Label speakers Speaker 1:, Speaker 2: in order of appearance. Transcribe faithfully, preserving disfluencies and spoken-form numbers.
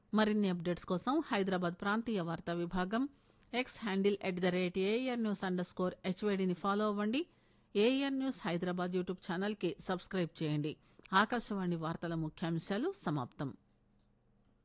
Speaker 1: మరిన్ని అప్డేట్స్ కోసం హైదరాబాద్ ప్రాంతీయ వార్తా విభాగం X handle at the rate AR news under score హెచ్వైడిని follow అవ్వండి. ఏఆర్ న్యూస్ హైదరాబాద్ యూట్యూబ్ ఛానల్కి సబ్స్క్రైబ్ చేయండి. ఆకాశవాణి వార్తల ముఖ్యాంశాలు సమాప్తం.